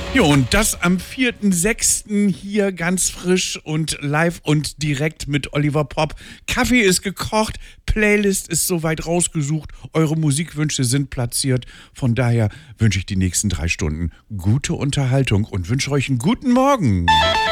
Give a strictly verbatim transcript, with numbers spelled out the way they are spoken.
Ja, und das am vierten sechsten hier ganz frisch und live und direkt mit Oliver Popp. Kaffee ist gekocht, Playlist ist soweit rausgesucht, eure Musikwünsche sind platziert. Von daher wünsche ich die nächsten drei Stunden gute Unterhaltung und wünsche euch einen guten Morgen.